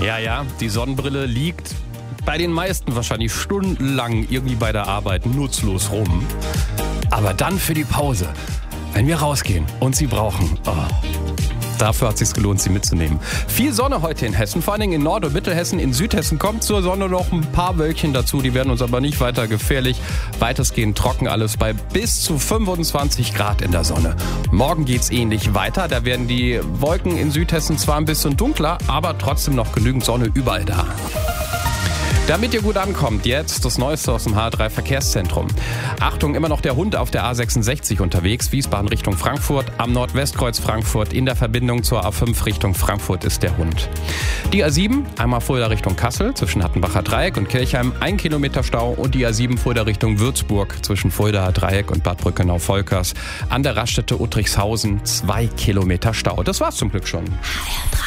Ja, die Sonnenbrille liegt bei den meisten wahrscheinlich stundenlang irgendwie bei der Arbeit nutzlos rum. Aber dann für die Pause, wenn wir rausgehen und sie brauchen, dafür hat es sich gelohnt, sie mitzunehmen. Viel Sonne heute in Hessen, vor allen Dingen in Nord- und Mittelhessen. In Südhessen kommt zur Sonne noch ein paar Wölkchen dazu. Die werden uns aber nicht weiter gefährlich. Weitestgehend trocken alles bei bis zu 25 Grad in der Sonne. Morgen geht's ähnlich weiter. Da werden die Wolken in Südhessen zwar ein bisschen dunkler, aber trotzdem noch genügend Sonne überall da. Damit ihr gut ankommt, jetzt das Neueste aus dem H3 Verkehrszentrum. Achtung, immer noch der Hund auf der A66 unterwegs, Wiesbaden Richtung Frankfurt, am Nordwestkreuz Frankfurt, in der Verbindung zur A5 Richtung Frankfurt ist der Hund. Die A7, einmal Fulda Richtung Kassel, zwischen Hattenbacher Dreieck und Kirchheim, 1 Kilometer Stau, und die A7 Fulda Richtung Würzburg, zwischen Fuldaer Dreieck und Bad Brückenau-Volkers, an der Raststätte Uttrichshausen, 2 Kilometer Stau. Das war's zum Glück schon.